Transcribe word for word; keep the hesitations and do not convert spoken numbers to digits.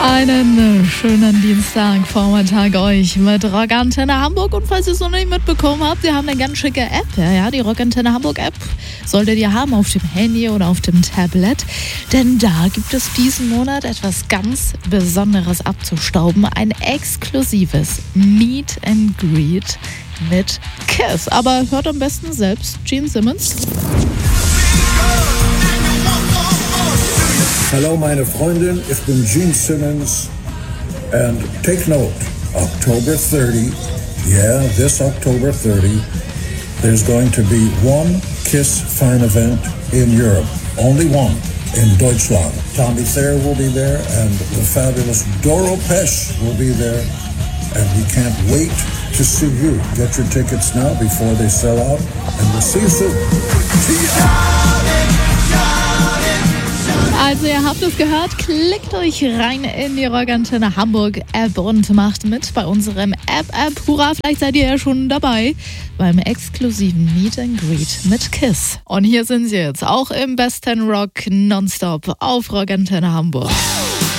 Einen schönen Dienstagvormittag euch mit Rockantenne Hamburg. Und falls ihr es noch nicht mitbekommen habt, wir haben eine ganz schicke App. Ja, ja, die Rockantenne Hamburg App solltet ihr haben auf dem Handy oder auf dem Tablet. Denn da gibt es diesen Monat etwas ganz Besonderes abzustauben. Ein exklusives Meet and Greet mit Kiss. Aber hört am besten selbst Gene Simmons. Hallo meine Freundin, ich bin Gene Simmons and take note, October thirtieth, yeah, this October thirtieth, there's going to be one Kiss fan event in Europe, only one in Deutschland. Tommy Thayer will be there and the fabulous Doro Pesch will be there and we can't wait to see you. Get your tickets now before they sell out and we'll see you soon. See ya! Also ihr habt es gehört, klickt euch rein in die Rockantenne Hamburg App und macht mit bei unserem App-App. Hurra, vielleicht seid ihr ja schon dabei beim exklusiven Meet and Greet mit Kiss. Und hier sind sie jetzt, auch im besten Rock nonstop auf Rockantenne Hamburg.